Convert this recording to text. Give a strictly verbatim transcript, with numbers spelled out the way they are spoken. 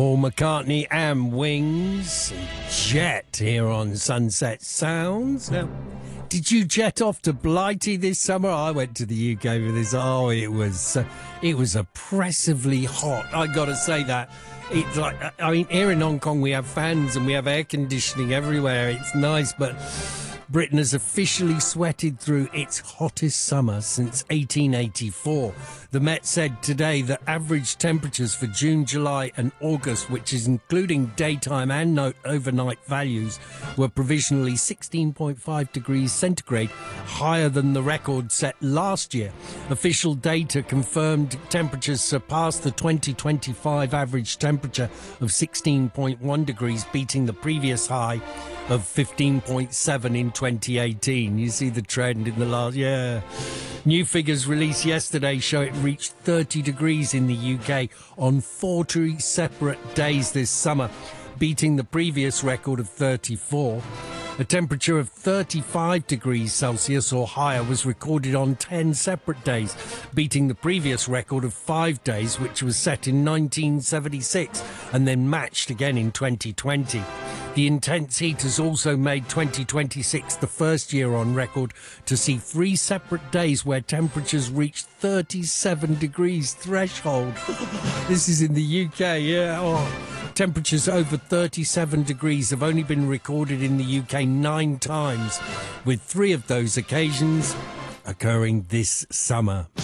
Paul McCartney and Wings, and Jet here on Sunset Sounds. Now, did you jet off to Blighty this summer? I went to the U K for this. Oh, it was uh, it was oppressively hot. I got to say that. It's like, I mean, here in Hong Kong we have fans and we have air conditioning everywhere. It's nice, but Britain has officially sweated through its hottest summer since eighteen eighty-four. The Met said today that average temperatures for June, July and August, which is including daytime and no- overnight values, were provisionally sixteen point five degrees centigrade, higher than the record set last year. Official data confirmed temperatures surpassed the twenty twenty-five average temperature of sixteen point one degrees, beating the previous high of fifteen point seven in twenty eighteen. You see the trend in the last... Yeah. New figures released yesterday show it reached thirty degrees in the U K on forty separate days this summer, beating the previous record of thirty-four. A temperature of thirty-five degrees Celsius or higher was recorded on ten separate days, beating the previous record of five days, which was set in nineteen seventy-six and then matched again in twenty twenty. The intense heat has also made twenty twenty-six the first year on record to see three separate days where temperatures reached thirty-seven degrees threshold. This is in the U K, yeah. Oh. Temperatures over thirty-seven degrees have only been recorded in the U K nine times, with three of those occasions occurring this summer.